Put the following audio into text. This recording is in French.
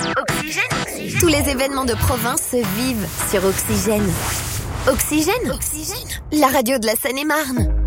Tous les événements de province se vivent sur Oxygène. Oxygène, la radio de la Seine-et-Marne.